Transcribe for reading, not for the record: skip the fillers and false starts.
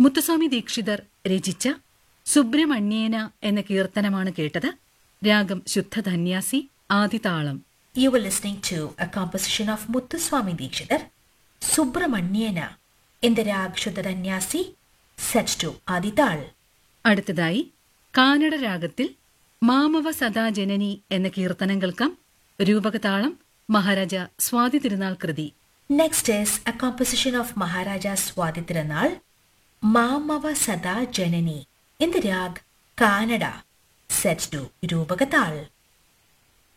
മുത്തുസ്വാമി ദീക്ഷിതർ രചിച്ച സുബ്രഹ്മണ്യേന എന്ന കീർത്തനമാണ് കേട്ടത്. രാഗം ശുദ്ധധന്യാസി, ആദിതാളം. You were listening to a composition of Muthuswami Dikshitar, Subramanyena, in the rag Shuddhadanyasi, set to Adital. അടുത്തതായി Canada രാഗത്തിൽ മാമവ സദാ ജനനി എന്ന കീർത്തനം കേൾക്കാം. രൂപകതാളം മഹാരാജ സ്വാതി തിരുനാൾ കൃതി. Next is a composition of Maharaja Swati Tirunal, Mamava Sada Janani, in the rag Kannada, set to Rupagatal.